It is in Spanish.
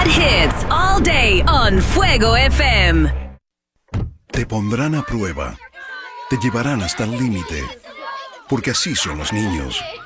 Hot hits all day on Fuego FM. Te pondrán a prueba. Te llevarán hasta el límite. Porque así son los niños.